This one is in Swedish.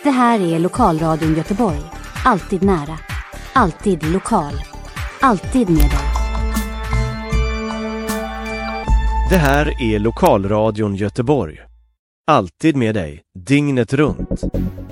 Det här är Lokalradion Göteborg. Alltid nära. Alltid lokal. Alltid med dig. Det här är Lokalradion Göteborg. Alltid med dig, dygnet runt.